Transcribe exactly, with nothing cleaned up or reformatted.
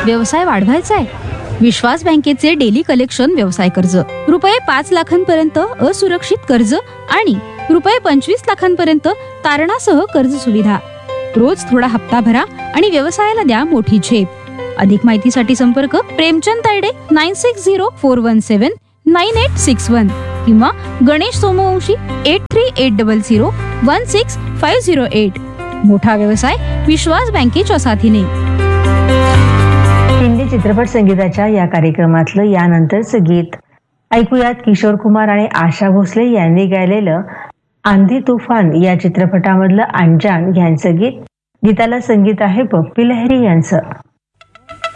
व्यवसाय वाढवायचा आहे? विश्वास बँकेचे डेली कलेक्शन व्यवसाय कर्ज, रुपये पाच लाखांपर्यंत असुरक्षित कर्ज आणि रुपये पंचवीस लाखांपर्यंत तारणासह कर्ज सुविधा. रोज थोडा हप्ता भरा आणि व्यवसायाला द्या मोठी झेप. अधिक माहितीसाठी संपर्क Premchand Tayde nine six zero four one सेवन नाईन एट सिक्स वन किंवा Ganesh Somvanshi eight three eight double zero one six five zero eight. मोठा व्यवसाय विश्वास बँकेच्या साथीने. हिंदी चित्रपट संगीताच्या या कार्यक्रमातलं यानंतरचं गीत ऐकूयात. किशोर कुमार आणि आशा भोसले यांनी गायलेलं आंधी तुफान या चित्रपटामधलं अंजान यांचं गीत. गीताला संगीत आहे पप्पी लहरी यांचं.